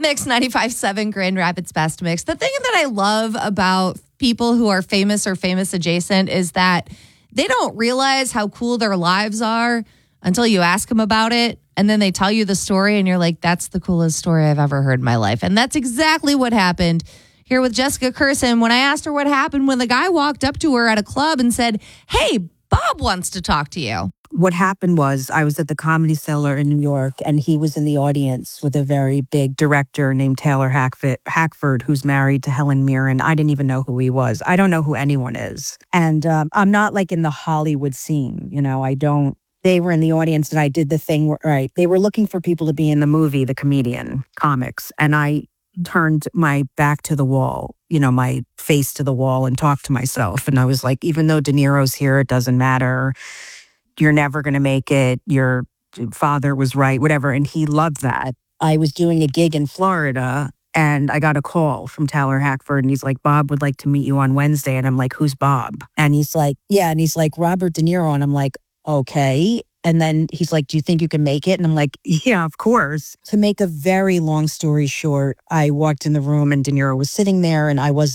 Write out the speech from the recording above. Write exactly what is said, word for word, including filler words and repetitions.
Mix ninety-five point seven Grand Rapids Best Mix. The thing that I love about people who are famous or famous adjacent is that they don't realize how cool their lives are until you ask them about it. And then they tell you the story and you're like, that's the coolest story I've ever heard in my life. And that's exactly what happened here with Jessica Kirson when I asked her what happened when the guy walked up to her at a club and said, hey, Bob wants to talk to you. What happened was I was at the Comedy Cellar in New York, and he was in the audience with a very big director named Taylor Hackford, Hackford, who's married to Helen Mirren. I didn't even know who he was. I don't know who anyone is. And um, I'm not like in the Hollywood scene. You know, I don't. They were in the audience, and I did the thing where, right, they were looking for people to be in the movie, The Comedian, comics. And I turned my back to the wall, you know, my face to the wall and talked to myself. And I was like, even though De Niro's here, it doesn't matter. You're never going to make it. Your father was right, whatever. And he loved that. I was doing a gig in Florida and I got a call from Taylor Hackford and he's like, Bob would like to meet you on Wednesday. And I'm like, who's Bob? And he's like, yeah. And he's like, Robert De Niro. And I'm like, okay. And then he's like, do you think you can make it? And I'm like, yeah, of course. To make a very long story short, I walked in the room and De Niro was sitting there and I was